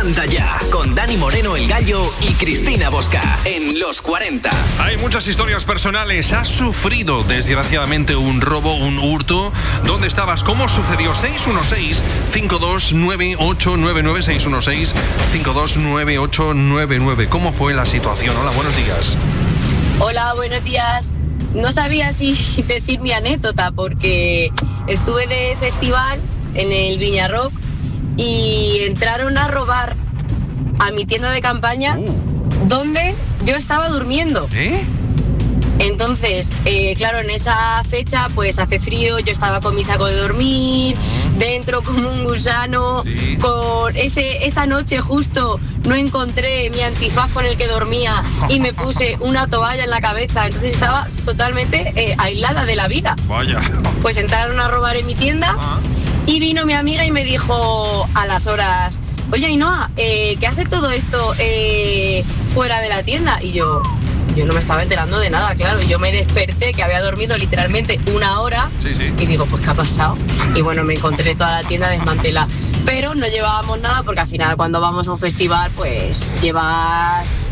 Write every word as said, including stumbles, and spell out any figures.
Anda Ya, con Dani Moreno el Gallo y Cristina Bosca, en Los cuarenta. Hay muchas historias personales. ¿Has sufrido desgraciadamente un robo, un hurto? ¿Dónde estabas? ¿Cómo sucedió? seis uno seis, cinco dos nueve ocho nueve nueve, seis uno seis, cinco dos nueve ocho nueve nueve. ¿Cómo fue la situación? Hola, buenos días. Hola, buenos días. No sabía si decir mi anécdota porque estuve de festival en el Viña Rock y entraron a robar a mi tienda de campaña uh. donde yo estaba durmiendo. ¿Eh? Entonces, eh, claro, en esa fecha pues hace frío, yo estaba con mi saco de dormir, dentro como un gusano, sí. con ese esa noche justo no encontré mi antifaz con el que dormía y me puse una toalla en la cabeza, entonces estaba totalmente eh, aislada de la vida. Vaya. Pues entraron a robar en mi tienda y vino mi amiga y me dijo a las horas: oye, Ainhoa, eh, ¿qué hace todo esto eh, fuera de la tienda? Y yo... Yo no me estaba enterando de nada, claro. Yo me desperté, que había dormido literalmente una hora. Sí, sí. Y digo, pues, ¿qué ha pasado? Y bueno, me encontré toda la tienda desmantelada. Pero no llevábamos nada porque al final cuando vamos a un festival, pues llevas